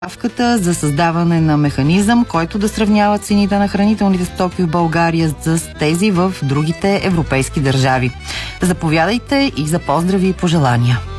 заявката за създаване на механизъм, който да сравнява цените на хранителните стоки в България с тези в другите европейски държави. Заповядайте и за поздрави и пожелания.